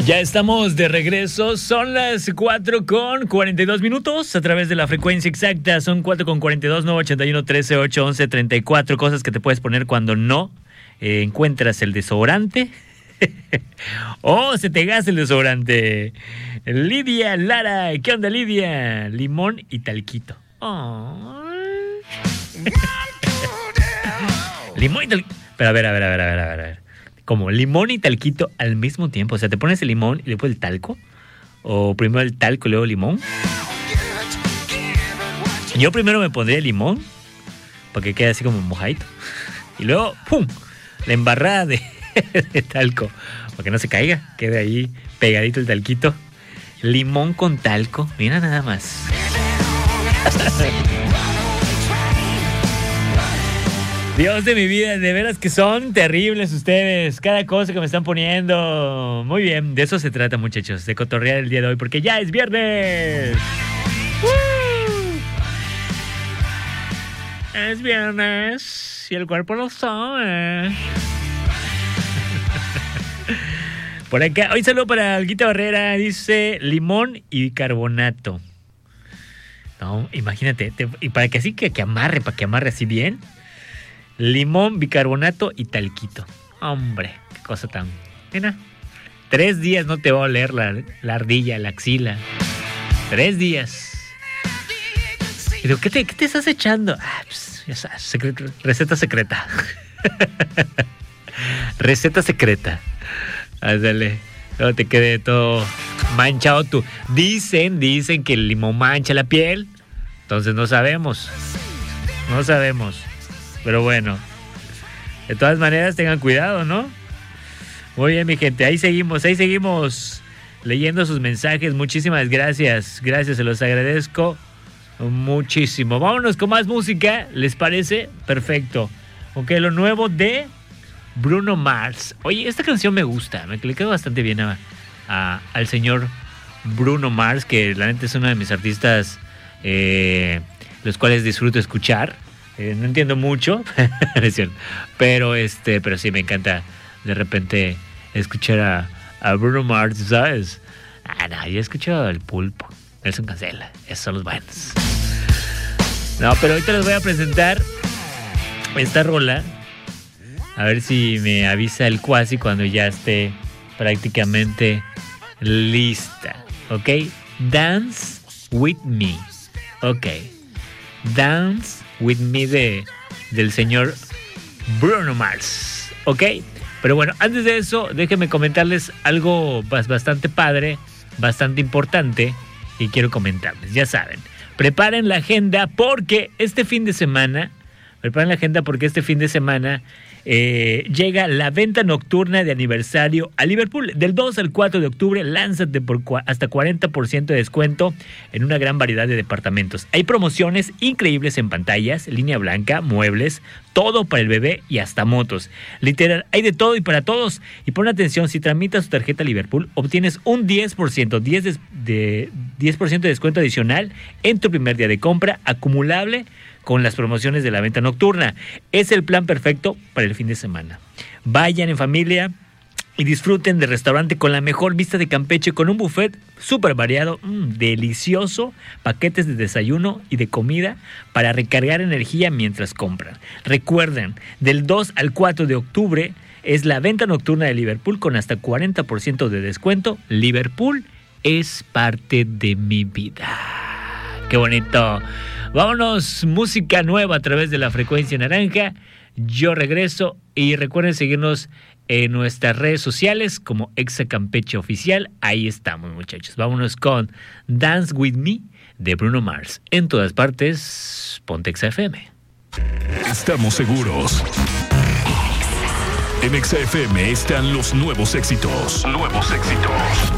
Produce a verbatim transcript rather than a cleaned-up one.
Ya estamos de regreso, son las cuatro con cuarenta y dos minutos a través de la frecuencia exacta, son cuatro con cuarenta y dos, nueve ochenta y uno, trece, ocho, once, treinta y cuatro, cosas que te puedes poner cuando no eh, encuentras el desodorante o se te gasta el desodorante. Lidia Lara, ¿qué onda Lidia? Limón y talquito. Oh. Limón y talquito. Pero a ver, a ver, a ver, a ver, a ver. Como limón y talquito al mismo tiempo. O sea, ¿te pones el limón y después el talco? ¿O primero el talco y luego el limón? Yo primero me pondría el limón para que quede así como mojadito. Y luego, ¡pum! La embarrada de, de talco. Para que no se caiga. Quede ahí pegadito el talquito. Limón con talco. Mira nada más. Dios de mi vida, de veras que son terribles ustedes. Cada cosa que me están poniendo. Muy bien, de eso se trata, muchachos. De cotorrear el día de hoy, porque ya es viernes. ¡Woo! Es viernes y el cuerpo lo sabe. Por acá, hoy saludo para Alguita Barrera. Dice limón y bicarbonato. No, imagínate. Te, y para que así que, que amarre, para que amarre así bien. Limón, bicarbonato y talquito. Hombre, qué cosa tan... Mira, tres días no te va a oler la, la ardilla, la axila. Tres días. Y digo, ¿qué te, qué te estás echando? Ah, pues, ya sabes, secret, receta secreta. Receta secreta. Ándale, no te quede todo manchado tú. Dicen, dicen que el limón mancha la piel. Entonces no sabemos. No sabemos. Pero bueno, de todas maneras tengan cuidado, ¿no? Muy bien, mi gente, ahí seguimos, ahí seguimos leyendo sus mensajes. Muchísimas gracias, gracias, se los agradezco muchísimo. Vámonos con más música, ¿les parece? Perfecto. Ok, lo nuevo de Bruno Mars. Oye, esta canción me gusta, me le quedó bastante bien a, a, al señor Bruno Mars, que la neta es uno de mis artistas eh, los cuales disfruto escuchar. Eh, no entiendo mucho, pero este, pero sí me encanta de repente escuchar a, a Bruno Mars, ¿sabes? Ah, no, yo escucho el Pulpo, Nelson Cancela, esos son los buenos. No, pero ahorita les voy a presentar esta rola, a ver si me avisa el Cuasi cuando ya esté prácticamente lista, ¿ok? Dance with me, ok. Dance with me de, del señor Bruno Mars, ¿ok? Pero bueno, antes de eso, déjenme comentarles algo bastante padre, bastante importante, y quiero comentarles, ya saben, preparen la agenda porque este fin de semana, preparen la agenda porque este fin de semana eh, llega la venta nocturna de aniversario a Liverpool. Del dos al cuatro de octubre, lánzate por cua- hasta cuarenta por ciento de descuento en una gran variedad de departamentos. Hay promociones increíbles en pantallas, línea blanca, muebles, todo para el bebé y hasta motos. Literal, hay de todo y para todos. Y pon atención, si tramitas tu tarjeta Liverpool, obtienes un diez por ciento, diez de, de, diez por ciento de descuento adicional en tu primer día de compra, acumulable con las promociones de la venta nocturna. Es el plan perfecto para el fin de semana. Vayan en familia y disfruten del restaurante con la mejor vista de Campeche, con un buffet súper variado, mmm, delicioso, paquetes de desayuno y de comida para recargar energía mientras compran. Recuerden, del dos al cuatro de octubre es la venta nocturna de Liverpool con hasta cuarenta por ciento de descuento. Liverpool es parte de mi vida. ¡Qué bonito! Vámonos, música nueva a través de la frecuencia naranja. Yo regreso y recuerden seguirnos en nuestras redes sociales como Exa Campeche Oficial. Ahí estamos, muchachos. Vámonos con Dance With Me de Bruno Mars. En todas partes, ponte Exa F M. Estamos seguros. En Exa F M están los nuevos éxitos. Nuevos éxitos.